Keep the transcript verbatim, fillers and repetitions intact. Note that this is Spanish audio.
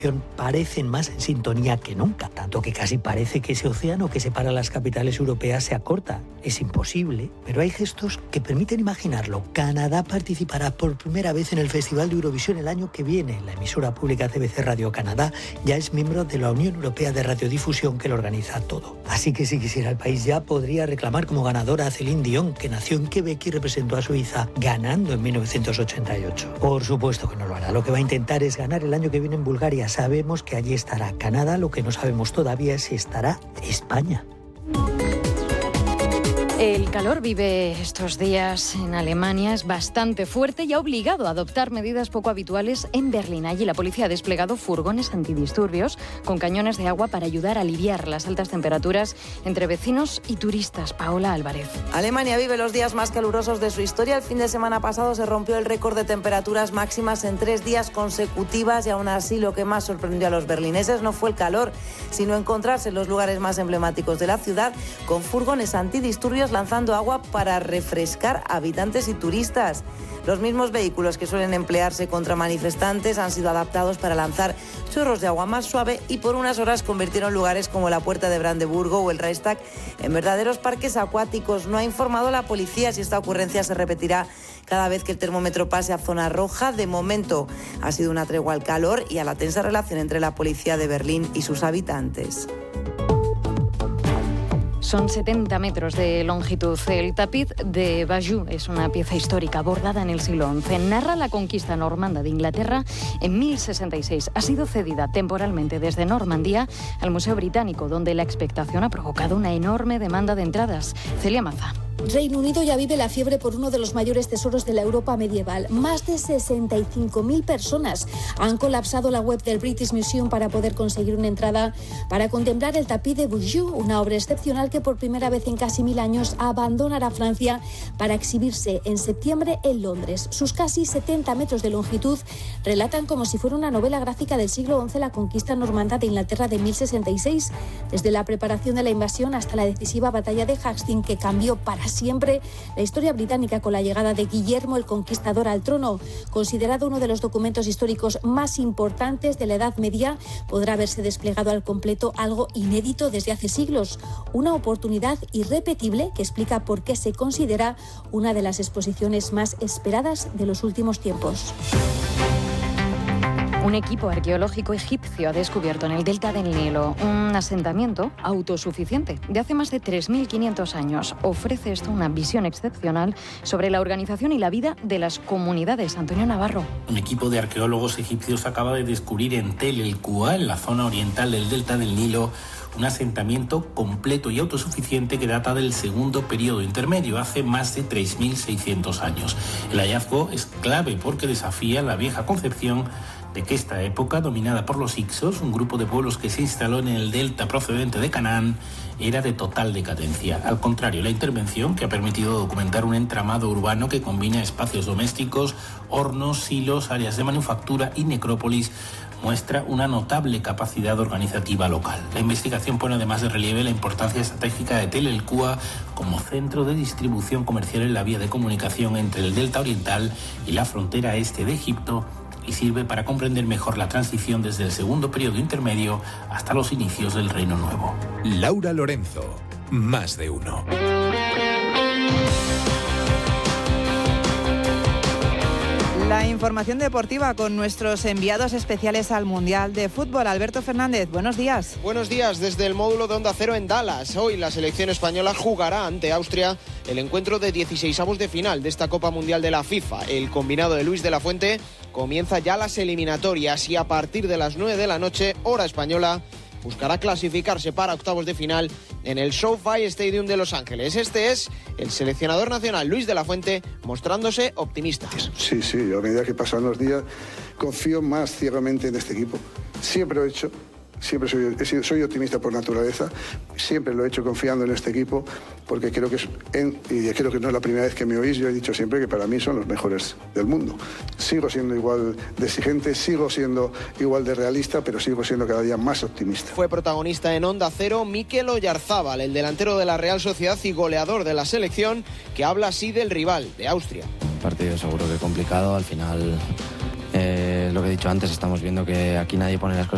parecen más en sintonía que nunca, tanto que casi parece que ese océano que separa las capitales europeas se acorta. Es imposible, pero hay gestos que permiten imaginarlo. Canadá participará por primera vez en el Festival de Eurovisión el año que viene. La emisora pública C B C Radio Canadá ya es miembro de la Unión Europea de Radiodifusión, que lo organiza todo. Así que si quisiera el país ya podría reclamar como ganadora a Céline Dion, que nació en Quebec y representó a Suiza ganando en mil novecientos ochenta y ocho. Por supuesto que no lo hará. Lo que va a intentar es ganar el año que viene en Bulgaria. Sabemos que allí estará Canadá, lo que no sabemos todavía es si estará España. El calor vive estos días en Alemania, es bastante fuerte y ha obligado a adoptar medidas poco habituales en Berlín. Allí la policía ha desplegado furgones antidisturbios con cañones de agua para ayudar a aliviar las altas temperaturas entre vecinos y turistas. Paola Álvarez. Alemania vive los días más calurosos de su historia. El fin de semana pasado se rompió el récord de temperaturas máximas en tres días consecutivas y aún así lo que más sorprendió a los berlineses no fue el calor, sino encontrarse en los lugares más emblemáticos de la ciudad con furgones antidisturbios lanzando agua para refrescar a habitantes y turistas. Los mismos vehículos que suelen emplearse contra manifestantes han sido adaptados para lanzar chorros de agua más suave y por unas horas convirtieron lugares como la Puerta de Brandeburgo o el Reichstag en verdaderos parques acuáticos. No ha informado la policía si esta ocurrencia se repetirá cada vez que el termómetro pase a zona roja. De momento ha sido una tregua al calor y a la tensa relación entre la policía de Berlín y sus habitantes. Son setenta metros de longitud. El tapiz de Bayeux es una pieza histórica bordada en el siglo once. Narra la conquista normanda de Inglaterra en mil sesenta y seis. Ha sido cedida temporalmente desde Normandía al Museo Británico, donde la expectación ha provocado una enorme demanda de entradas. Celia Maza. Reino Unido ya vive la fiebre por uno de los mayores tesoros de la Europa medieval. Más de sesenta y cinco mil personas han colapsado la web del British Museum para poder conseguir una entrada para contemplar el tapiz de Bayeux, una obra excepcional que por primera vez en casi mil años abandonará Francia para exhibirse en septiembre en Londres. Sus casi setenta metros de longitud relatan como si fuera una novela gráfica del siglo once la conquista normanda de Inglaterra de mil sesenta y seis, desde la preparación de la invasión hasta la decisiva batalla de Hastings, que cambió para siempre la historia británica con la llegada de Guillermo el Conquistador al trono. Considerado uno de los documentos históricos más importantes de la Edad Media, podrá haberse desplegado al completo, algo inédito desde hace siglos. Una oportunidad irrepetible que explica por qué se considera una de las exposiciones más esperadas de los últimos tiempos. Un equipo arqueológico egipcio ha descubierto en el delta del Nilo un asentamiento autosuficiente de hace más de tres mil quinientos años. Ofrece esto una visión excepcional sobre la organización y la vida de las comunidades. Antonio Navarro. Un equipo de arqueólogos egipcios acaba de descubrir en Tel El Qua, en la zona oriental del delta del Nilo, un asentamiento completo y autosuficiente que data del segundo periodo intermedio, hace más de tres mil seiscientos años. El hallazgo es clave porque desafía la vieja concepción de que esta época, dominada por los Hicsos, un grupo de pueblos que se instaló en el delta procedente de Canaán, era de total decadencia. Al contrario, la intervención, que ha permitido documentar un entramado urbano que combina espacios domésticos, hornos, silos, áreas de manufactura y necrópolis, muestra una notable capacidad organizativa local. La investigación pone además de relieve la importancia estratégica de Tel El Qua como centro de distribución comercial en la vía de comunicación entre el delta oriental y la frontera este de Egipto, y sirve para comprender mejor la transición desde el segundo periodo intermedio hasta los inicios del Reino Nuevo. Laura Lorenzo, Más de Uno. La información deportiva con nuestros enviados especiales al Mundial de Fútbol. Alberto Fernández, buenos días. Buenos días desde el módulo de Onda Cero en Dallas. Hoy la selección española jugará ante Austria el encuentro de dieciseisavos de final de esta Copa Mundial de la FIFA. El combinado de Luis de la Fuente comienza ya las eliminatorias y a partir de las nueve de la noche, hora española, buscará clasificarse para octavos de final en el SoFi Stadium de Los Ángeles. Este es el seleccionador nacional Luis de la Fuente mostrándose optimista. Sí, sí, a medida que pasan los días confío más ciegamente en este equipo. Siempre lo he hecho. Siempre soy, he sido, soy optimista por naturaleza, siempre lo he hecho confiando en este equipo, porque creo que es, en, y creo que no es la primera vez que me oís, yo he dicho siempre que para mí son los mejores del mundo. Sigo siendo igual de exigente, sigo siendo igual de realista, pero sigo siendo cada día más optimista. Fue protagonista en Onda Cero Mikel Oyarzábal, el delantero de la Real Sociedad y goleador de la selección, que habla así del rival, de Austria. Un partido seguro que complicado, al final, eh, lo que he dicho antes, estamos viendo que aquí nadie pone las cosas